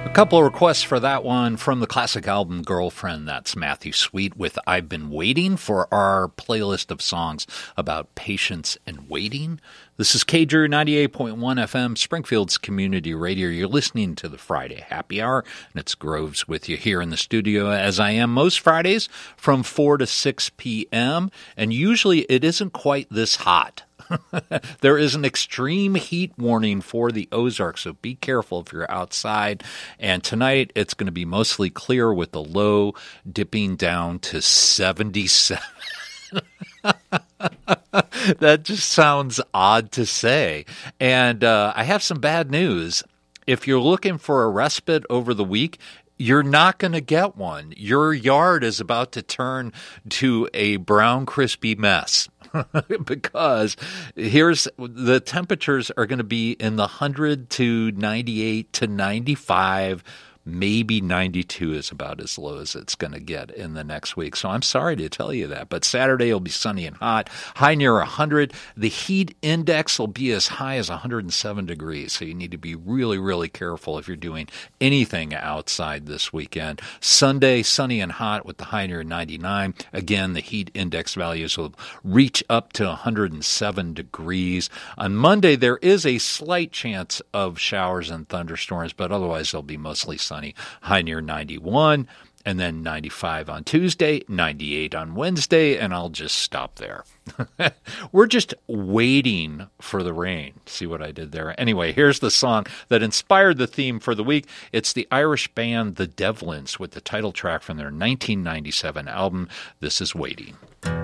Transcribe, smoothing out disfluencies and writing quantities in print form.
A couple of requests for that one from the classic album Girlfriend. That's Matthew Sweet with I've Been Waiting for our playlist of songs about patience and waiting. This is KDRU 98.1 FM, Springfield's community radio. You're listening to the Friday Happy Hour, and it's Groves with you here in the studio, as I am most Fridays from 4 to 6 p.m., and usually it isn't quite this hot. There is an extreme heat warning for the Ozarks, so be careful if you're outside. And tonight it's going to be mostly clear with the low dipping down to 77. That just sounds odd to say. And I have some bad news. If you're looking for a respite over the week, you're not going to get one. Your yard is about to turn to a brown, crispy mess. Because here's the temperatures are going to be in the 100 to 98 to 95, maybe 92 is about as low as it's going to get in the next week. So I'm sorry to tell you that, but Saturday will be sunny and hot, high near 100. The heat index will be as high as 107 degrees. So you need to be really, really careful if you're doing anything outside this weekend. Sunday, sunny and hot with the high near 99. Again, the heat index values will reach up to 107 degrees. On Monday, there is a slight chance of showers and thunderstorms, but otherwise they'll be mostly sunny, high near 91, and then 95 on Tuesday, 98 on Wednesday, and I'll just stop there. We're just waiting for the rain. See what I did there? Anyway, here's the song that inspired the theme for the week. It's the Irish band The Devlins with the title track from their 1997 album, This Is Waiting.